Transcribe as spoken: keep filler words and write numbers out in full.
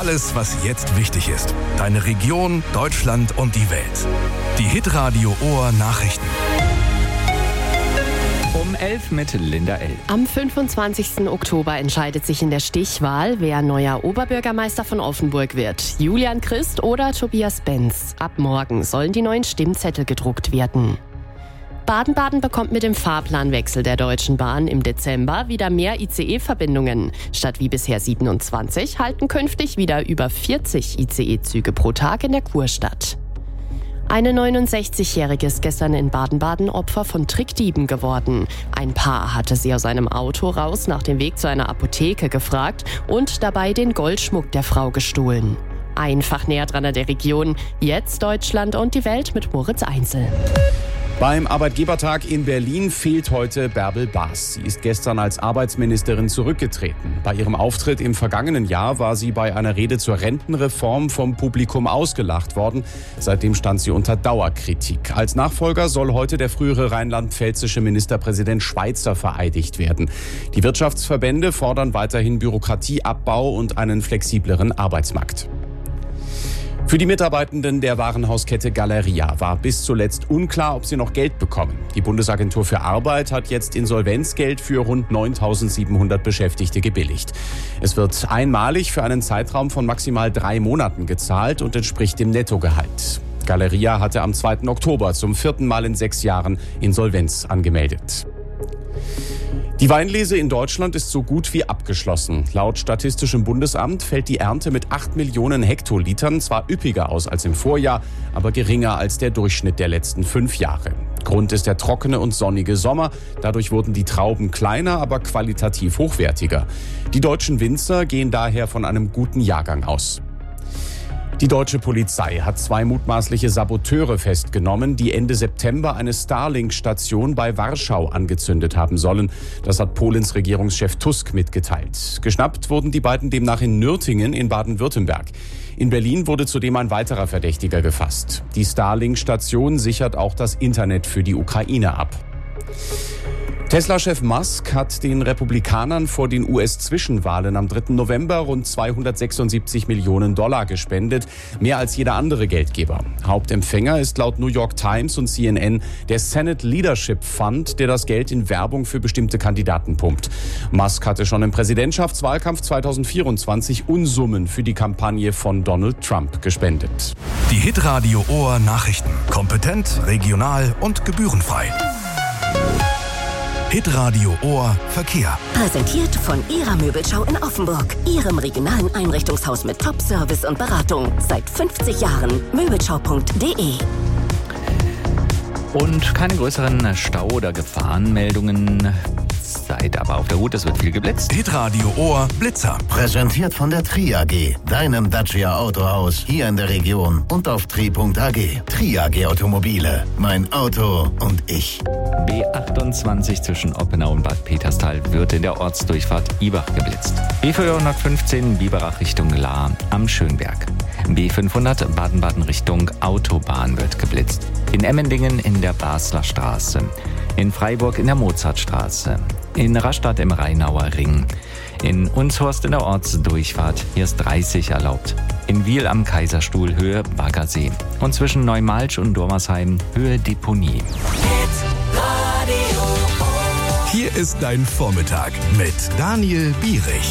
Alles, was jetzt wichtig ist. Deine Region, Deutschland und die Welt. Die Hitradio Ohr Nachrichten. Um elf mit Linda L. Am fünfundzwanzigsten Oktober entscheidet sich in der Stichwahl, wer neuer Oberbürgermeister von Offenburg wird. Julian Christ oder Tobias Benz. Ab morgen sollen die neuen Stimmzettel gedruckt werden. Baden-Baden bekommt mit dem Fahrplanwechsel der Deutschen Bahn im Dezember wieder mehr I C E-Verbindungen. Statt wie bisher siebenundzwanzig halten künftig wieder über vierzig I C E-Züge pro Tag in der Kurstadt. Eine neunundsechzigjährige ist gestern in Baden-Baden Opfer von Trickdieben geworden. Ein Paar hatte sie aus einem Auto raus nach dem Weg zu einer Apotheke gefragt und dabei den Goldschmuck der Frau gestohlen. Einfach näher dran an der Region. Jetzt Deutschland und die Welt mit Moritz Einzel. Beim Arbeitgebertag in Berlin fehlt heute Bärbel Baas. Sie ist gestern als Arbeitsministerin zurückgetreten. Bei ihrem Auftritt im vergangenen Jahr war sie bei einer Rede zur Rentenreform vom Publikum ausgelacht worden. Seitdem stand sie unter Dauerkritik. Als Nachfolger soll heute der frühere rheinland-pfälzische Ministerpräsident Schweizer vereidigt werden. Die Wirtschaftsverbände fordern weiterhin Bürokratieabbau und einen flexibleren Arbeitsmarkt. Für die Mitarbeitenden der Warenhauskette Galeria war bis zuletzt unklar, ob sie noch Geld bekommen. Die Bundesagentur für Arbeit hat jetzt Insolvenzgeld für rund neuntausendsiebenhundert Beschäftigte gebilligt. Es wird einmalig für einen Zeitraum von maximal drei Monaten gezahlt und entspricht dem Nettogehalt. Galeria hatte am zweiten Oktober zum vierten Mal in sechs Jahren Insolvenz angemeldet. Die Weinlese in Deutschland ist so gut wie abgeschlossen. Laut Statistischem Bundesamt fällt die Ernte mit acht Millionen Hektolitern zwar üppiger aus als im Vorjahr, aber geringer als der Durchschnitt der letzten fünf Jahre. Grund ist der trockene und sonnige Sommer. Dadurch wurden die Trauben kleiner, aber qualitativ hochwertiger. Die deutschen Winzer gehen daher von einem guten Jahrgang aus. Die deutsche Polizei hat zwei mutmaßliche Saboteure festgenommen, die Ende September eine Starlink-Station bei Warschau angezündet haben sollen. Das hat Polens Regierungschef Tusk mitgeteilt. Geschnappt wurden die beiden demnach in Nürtingen in Baden-Württemberg. In Berlin wurde zudem ein weiterer Verdächtiger gefasst. Die Starlink-Station sichert auch das Internet für die Ukraine ab. Tesla-Chef Musk hat den Republikanern vor den U S-Zwischenwahlen am dritten November rund zweihundertsechsundsiebzig Millionen Dollar gespendet, mehr als jeder andere Geldgeber. Hauptempfänger ist laut New York Times und C N N der Senate Leadership Fund, der das Geld in Werbung für bestimmte Kandidaten pumpt. Musk hatte schon im Präsidentschaftswahlkampf zweitausendvierundzwanzig Unsummen für die Kampagne von Donald Trump gespendet. Die Hitradio Ohr Nachrichten. Kompetent, regional und gebührenfrei. Hitradio Ohr Verkehr. Präsentiert von Ihrer Möbelschau in Offenburg. Ihrem regionalen Einrichtungshaus mit Top-Service und Beratung. Seit fünfzig Jahren. Möbelschau punkt de. Und keine größeren Stau- oder Gefahrenmeldungen. Seid aber auf der Hut, es wird viel geblitzt. Hitradio Ohr Blitzer. Präsentiert von der Tri A G, deinem Dacia Autohaus hier in der Region und auf tri punkt a g. Tri A G Automobile, mein Auto und ich. B achtundzwanzig zwischen Oppenau und Bad Peterstal wird in der Ortsdurchfahrt Ibach geblitzt. B vierhundertfünfzehn Biberach Richtung Lahr am Schönberg. B fünfhundert Baden-Baden Richtung Autobahn wird geblitzt. In Emmendingen in der Basler Straße. In Freiburg in der Mozartstraße. In Rastatt im Rheinauer Ring. In Unshorst in der Ortsdurchfahrt, hier ist dreißig erlaubt. In Wiel am Kaiserstuhl Höhe Baggersee. Und zwischen Neumalsch und Dormersheim Höhe Deponie. Hier ist dein Vormittag mit Daniel Bierich.